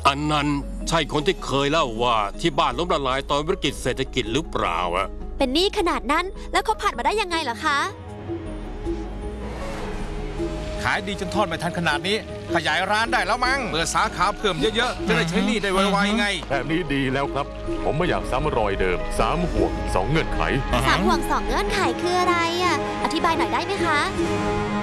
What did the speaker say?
อันนั้นใช่คนที่เคยเล่าว่าที่บ้านล้มละลายตอนวิกฤตเศรษฐกิจหรือเปล่าอะเป็นหนี้ขนาดนั้นแล้วเขาผ่านมาได้ยังไงล่ะคะขายดีจนทอดไม่ทันขนาดนี้ขยายร้านได้แล้วมั้งเปิดสาขาเพิ่มเยอะๆจะได้ใช้หนี้ได้ไวๆไงแบบนี้ดีแล้วครับผมไม่อยากซ้ำรอยเดิม3 ห่วง 2 เงื่อนไข 3 ห่วง 2 เงื่อนไขคืออะไรอ่ะอธิบายหน่อยได้ไหมคะ